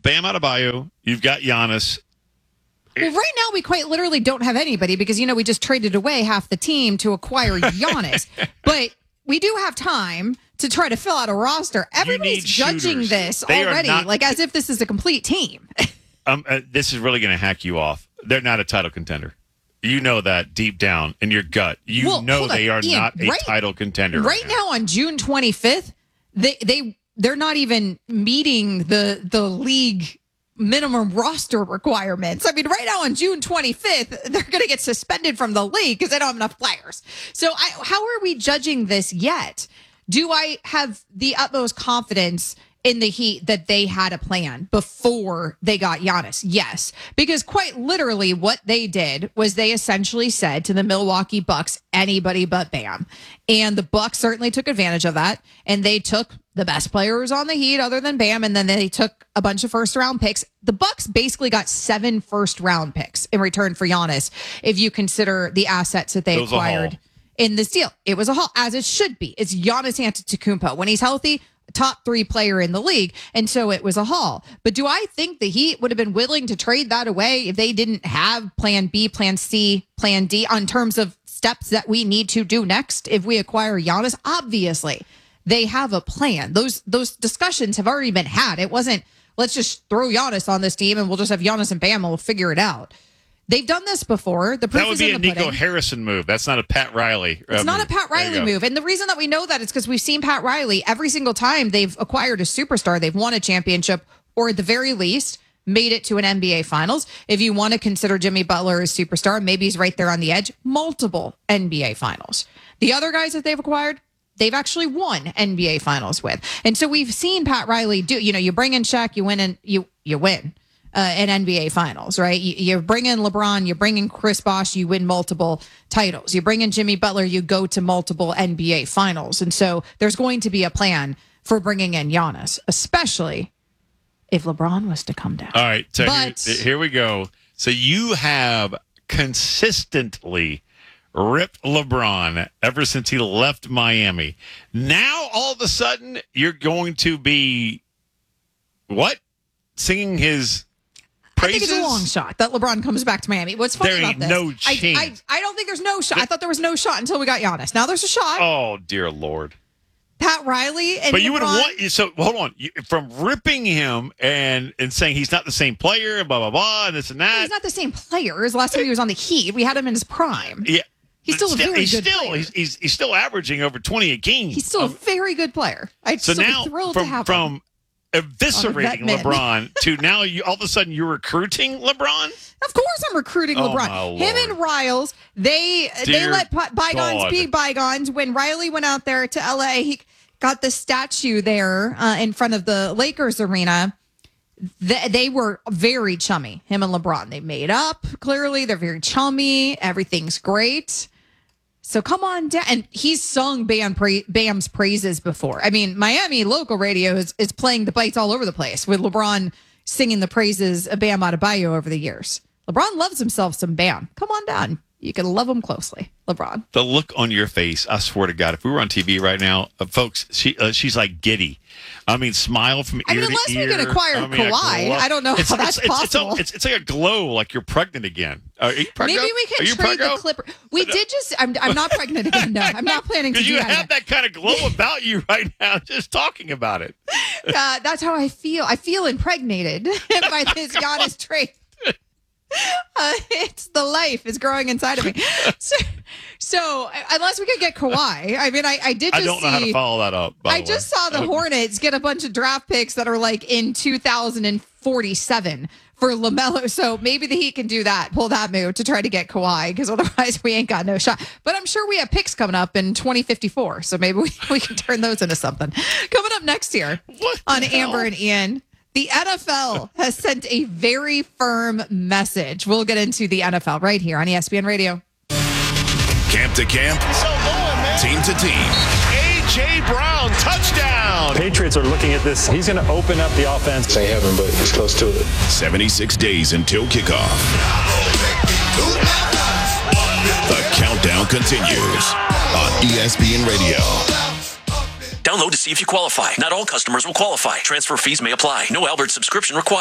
Bam Adebayo. You've got Giannis. Well, right now we quite literally don't have anybody because, we just traded away half the team to acquire Giannis. But we do have time to try to fill out a roster. Everybody's judging this already, as if this is a complete team. This is really going to hack you off. They're not a title contender. You know that deep down in your gut. They are Ian, not a title contender. Right now on June 25th, they're not even meeting the league minimum roster requirements. I mean, right now on June 25th, they're going to get suspended from the league because they don't have enough players. So how are we judging this yet? Do I have the utmost confidence in the Heat that they had a plan before they got Giannis? Yes, because quite literally what they did was they essentially said to the Milwaukee Bucks, anybody but Bam. And the Bucks certainly took advantage of that. And they took the best players on the Heat other than Bam. And then they took a bunch of first-round picks. The Bucks basically got 7 first-round picks in return for Giannis, if you consider the assets that they acquired in this deal. It was a haul, as it should be. It's Giannis Antetokounmpo. When he's healthy, top 3 player in the league. And so it was a haul. But do I think the Heat would have been willing to trade that away if they didn't have plan B, plan C, plan D on terms of steps that we need to do next if we acquire Giannis? Obviously, they have a plan. Those discussions have already been had. It wasn't, let's just throw Giannis on this team and we'll just have Giannis and Bam and we'll figure it out. They've done this before. The proof that would be a Nico Harrison move. That's not a Pat Riley. It's not a Pat Riley move. And the reason that we know that is because we've seen Pat Riley every single time they've acquired a superstar. They've won a championship or at the very least made it to an NBA Finals. If you want to consider Jimmy Butler a superstar, maybe he's right there on the edge. Multiple NBA Finals. The other guys that they've acquired, they've actually won NBA Finals with. And so we've seen Pat Riley do, you bring in Shaq, you win, and you win. In NBA Finals, right? You bring in LeBron, you bring in Chris Bosh, you win multiple titles. You bring in Jimmy Butler, you go to multiple NBA Finals. And so there's going to be a plan for bringing in Giannis, especially if LeBron was to come down. All right, so here we go. So you have consistently ripped LeBron ever since he left Miami. Now, all of a sudden, you're going to be, what? Singing his... I think it's a long shot that LeBron comes back to Miami. What's funny about this? There ain't no chance. I don't think there's no shot. I thought there was no shot until we got Giannis. Now there's a shot. Oh, dear Lord. Pat Riley and But you would have won. So, hold on. From ripping him and saying he's not the same player and blah, blah, blah, and this and that. He's not the same player. His last time he was on the Heat, we had him in his prime. Yeah. He's still a very good player. He's still averaging over 20 a game. He's still a very good player. I'd still be thrilled to have him. From eviscerating LeBron to now all of a sudden you're recruiting LeBron? Of course I'm recruiting LeBron. Him and Riles, they let bygones be bygones. When Riley went out there to LA, he got the statue there in front of the Lakers arena. They were very chummy, him and LeBron. They made up, clearly. They're very chummy. Everything's great. So come on down. And he's sung Bam's praises before. I mean, Miami local radio is playing the bites all over the place with LeBron singing the praises of Bam Adebayo over the years. LeBron loves himself some Bam. Come on down. You can love him closely, LeBron. The look on your face, I swear to God, if we were on TV right now, folks, she's like giddy. I mean, smile from ear to ear. Unless we can acquire Kawhi. I don't know how that's possible. It's like a glow, like you're pregnant again. Are you pregnant? Maybe we can trade the Clippers. We did just. I'm not pregnant again. No, I'm not planning to do that. You have that kind of glow about you right now, just talking about it. That's how I feel. I feel impregnated by this Giannis trade. It's the life is growing inside of me. So unless we could get Kawhi, I mean, I did. I don't know how to follow that up. I just saw the Hornets get a bunch of draft picks that are like in 2047 for LaMelo. So maybe the Heat can do that, pull that move to try to get Kawhi, because otherwise we ain't got no shot. But I'm sure we have picks coming up in 2054, so maybe we can turn those into something. Coming up next year on Amber and Ian. The NFL has sent a very firm message. We'll get into the NFL right here on ESPN Radio. Camp to camp, team to team. A.J. Brown, touchdown. Patriots are looking at this. He's going to open up the offense. Ain't heaven, but it's close to it. 76 days until kickoff. The countdown continues on ESPN Radio. Download to see if you qualify. Not all customers will qualify. Transfer fees may apply. No Albert subscription required.